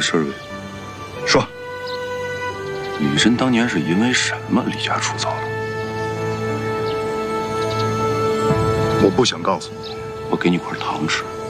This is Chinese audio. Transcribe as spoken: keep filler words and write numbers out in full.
事儿呗。 说， 雨珍当年是因为什么离家出走的？ 我不想告诉你。 我给你块糖吃。